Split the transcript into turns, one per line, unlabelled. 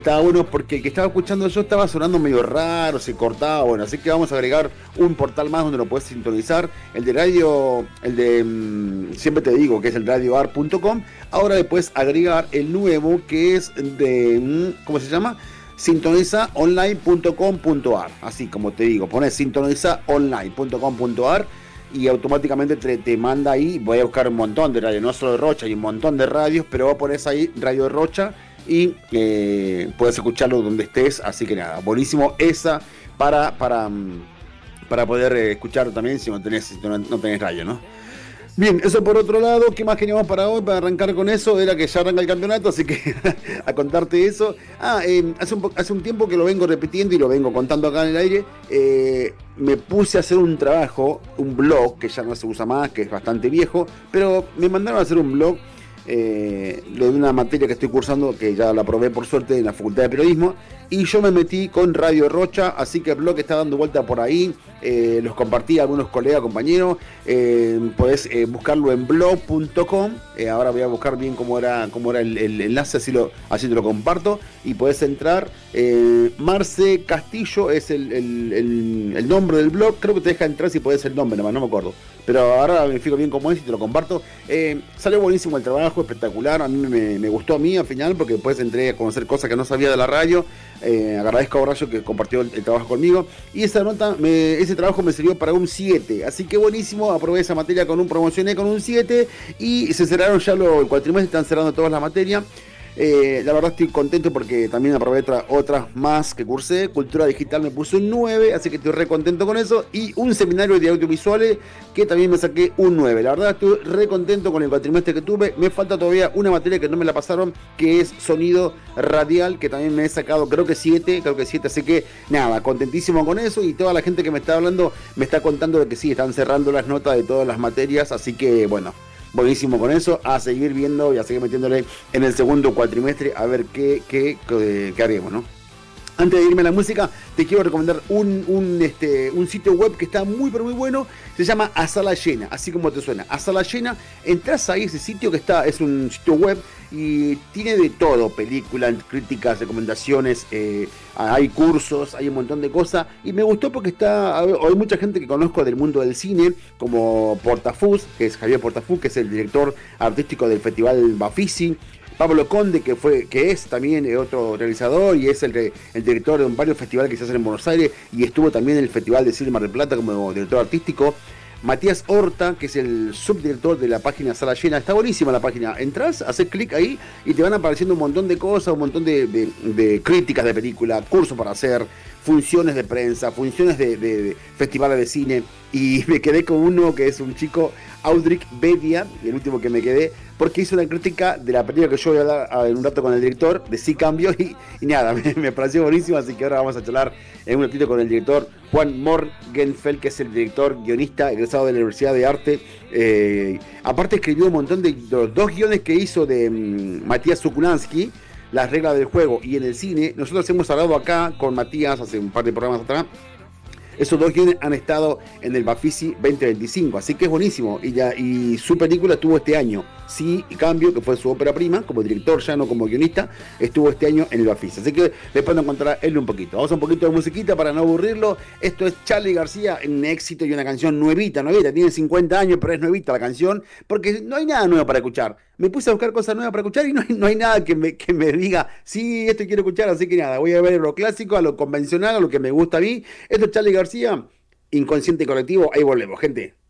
Estaba bueno porque el que estaba escuchando yo estaba sonando medio raro, se cortaba, bueno, así que vamos a agregar un portal más donde lo puedes sintonizar, el de radio, siempre te digo que es el radioar.com, ahora le puedes agregar el nuevo que es ¿cómo se llama? Sintonizaonline.com.ar, así como te digo, pones sintonizaonline.com.ar y automáticamente te manda ahí, voy a buscar un montón de radios, no solo de Rocha, hay un montón de radios, pero vos pones ahí Radio de Rocha y puedes escucharlo donde estés, así que nada, buenísimo esa para poder escuchar también si no tenés radio, ¿no? Bien, eso por otro lado. ¿Qué más teníamos para hoy? Para arrancar con eso, era que ya arranca el campeonato, así que a contarte eso. Hace un tiempo que lo vengo repitiendo y lo vengo contando acá en el aire. Me puse a hacer un trabajo, un blog, que ya no se usa más, que es bastante viejo, pero me mandaron a hacer un blog lo de una materia que estoy cursando, que ya la probé por suerte en la Facultad de Periodismo, y yo me metí con Radio Rocha, así que el blog está dando vuelta por ahí, los compartí a algunos colegas, compañeros, podés buscarlo en blog.com, ahora voy a buscar bien cómo era el enlace, así te lo comparto, y podés entrar, Marce Castillo es el nombre del blog, creo que te deja entrar si podés el nombre, nomás, no me acuerdo. Pero ahora me fijo bien cómo es y te lo comparto. Salió buenísimo el trabajo, espectacular. A mí me gustó a mí al final porque después entré a conocer cosas que no sabía de la radio. Agradezco a Horacio que compartió el trabajo conmigo. Y ese trabajo me sirvió para un 7. Así que buenísimo, aprobé esa materia promocioné con un 7. Y se cerraron ya el cuatrimestre, están cerrando todas las materias. La verdad estoy contento porque también aprobé otras más que cursé. Cultura digital me puso un 9, así que estoy re contento con eso. Y un seminario de audiovisuales que también me saqué un 9. La verdad estoy re contento con el cuatrimestre que tuve. Me falta todavía una materia que no me la pasaron, que es sonido radial, que también me he sacado creo que 7, así que nada, contentísimo con eso. Y toda la gente que me está hablando me está contando de que sí, están cerrando las notas de todas las materias, así que bueno, buenísimo con eso, a seguir viendo y a seguir metiéndole en el segundo cuatrimestre a ver qué haremos, ¿no? Antes de irme a la música, te quiero recomendar un sitio web que está muy pero muy bueno. Se llama A Sala Llena, así como te suena. A Sala Llena, entras ahí, ese sitio es un sitio web y tiene de todo: películas, críticas, recomendaciones, hay cursos, hay un montón de cosas. Y me gustó porque hay mucha gente que conozco del mundo del cine, como Portafus, que es Javier Portafus, que es el director artístico del Festival Bafisi. Pablo Conde, que es también otro realizador y es el director de varios festivales que se hacen en Buenos Aires y estuvo también en el Festival de Cine Mar del Plata como director artístico. Matías Horta, que es el subdirector de la página Sala Llena. Está buenísima la página. Entrás, haces clic ahí y te van apareciendo un montón de cosas, un montón de críticas de película, cursos para hacer, funciones de prensa, funciones de festivales de cine. Y me quedé con uno que es un chico, Audric Bedia, el último que me quedé, porque hizo una crítica de la película que yo voy a hablar en un rato con el director, de Sí Cambio, y nada, me pareció buenísimo, así que ahora vamos a charlar en un ratito con el director Juan Morgenfeld, que es el director guionista egresado de la Universidad de Arte. Aparte escribió un montón de los dos guiones que hizo de Matías Sukulansky, Las reglas del juego y en el cine. Nosotros hemos hablado acá con Matías hace un par de programas atrás. Esos dos guiones han estado en el Bafisi 2025, así que es buenísimo. Y su película estuvo este año, Sí Cambio, que fue su ópera prima, como director ya no como guionista, estuvo este año en el Bafisi. Así que después nos contará él un poquito. Vamos a un poquito de musiquita para no aburrirlo. Esto es Charly García, un éxito y una canción nuevita, tiene 50 años, pero es nuevita la canción, porque no hay nada nuevo para escuchar. Me puse a buscar cosas nuevas para escuchar y no hay nada que me diga, sí, esto quiero escuchar, así que nada, voy a ver lo clásico, a lo convencional, a lo que me gusta a mí. Esto es Charly García, Inconsciente Colectivo, ahí volvemos, gente.